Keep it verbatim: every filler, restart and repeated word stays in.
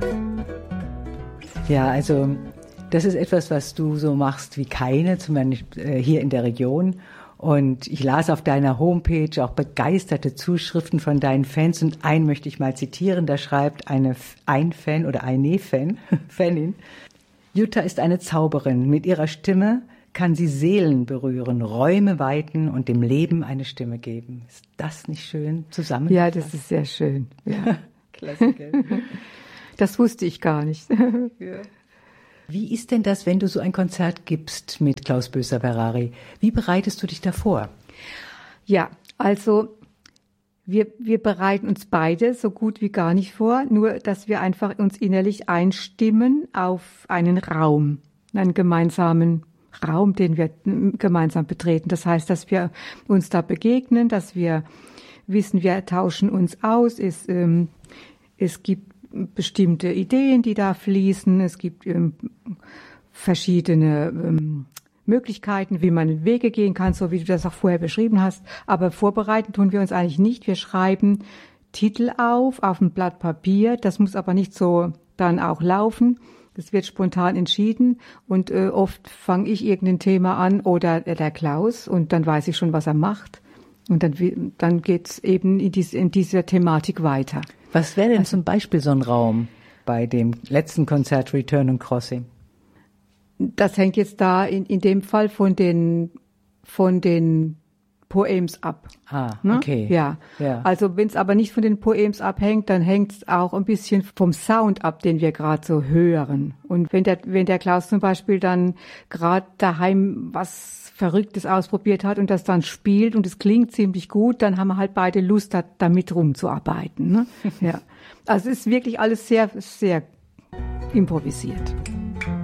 Ja, also das ist etwas, was du so machst wie keine, zumindest äh, hier in der Region. Und ich las auf deiner Homepage auch begeisterte Zuschriften von deinen Fans. Und einen möchte ich mal zitieren, da schreibt eine, ein Fan oder eine Fan, Fanin: Jutta ist eine Zauberin. Mit ihrer Stimme kann sie Seelen berühren, Räume weiten und dem Leben eine Stimme geben. Ist das nicht schön zusammengefasst? Ja, das ist sehr schön. Ja. Klasse, gell? Das wusste ich gar nicht. Ja. Wie ist denn das, wenn du so ein Konzert gibst mit Klaus Böser-Ferrari? Wie bereitest du dich da vor? Ja, also wir, wir bereiten uns beide so gut wie gar nicht vor, nur dass wir einfach uns innerlich einstimmen auf einen Raum, einen gemeinsamen Raum, den wir gemeinsam betreten. Das heißt, dass wir uns da begegnen, dass wir wissen, wir tauschen uns aus. Es, ähm, es gibt bestimmte Ideen, die da fließen. Es gibt ähm, verschiedene ähm, Möglichkeiten, wie man in Wege gehen kann, so wie du das auch vorher beschrieben hast. Aber vorbereiten tun wir uns eigentlich nicht. Wir schreiben Titel auf, auf ein Blatt Papier. Das muss aber nicht so dann auch laufen. Das wird spontan entschieden. Und äh, oft fange ich irgendein Thema an oder äh, der Klaus. Und dann weiß ich schon, was er macht. Und dann, dann geht's eben in, dies, in dieser Thematik weiter. Was wäre denn also zum Beispiel so ein Raum bei dem letzten Konzert Return und Crossing? Das hängt jetzt da in, in dem Fall von den, von den Poems ab. Ah, ne? Okay. Ja. ja. Also wenn es aber nicht von den Poems abhängt, dann hängt es auch ein bisschen vom Sound ab, den wir gerade so hören. Und wenn der, wenn der Klaus zum Beispiel dann gerade daheim was Verrücktes ausprobiert hat und das dann spielt und es klingt ziemlich gut, dann haben wir halt beide Lust, da, damit rumzuarbeiten. Ne? Ja. Also es ist wirklich alles sehr, sehr improvisiert.